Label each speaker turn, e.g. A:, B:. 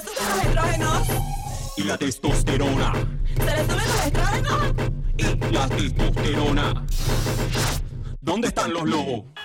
A: le suben los estrógenos.
B: Y la testosterona.
A: Se le suben los estrógenos.
B: Y la testosterona. ¿Dónde están los lobos?